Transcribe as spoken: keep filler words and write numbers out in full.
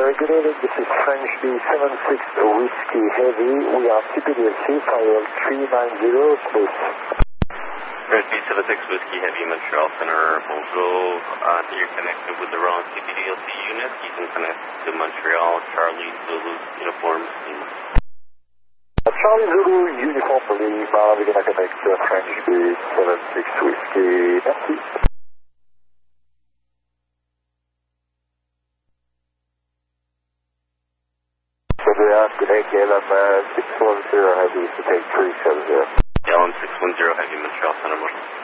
very good evening. This is French B seven six Whiskey Heavy. We are C P D S C, Firewall three nine zero, smooth. French B seven six Whiskey Heavy, Montreal Center, bonjour. Uh, so you're connected with the wrong C P D S C unit. You can connect to Montreal, Charlie, Zulu, uniform, please. Charlie Zulu, uniform, Lima. We're going to connect to French B seven six Whiskey. Merci. Connect L M six one zero Heavy to take three seven zero. L M six one zero Heavy, Montreal Center,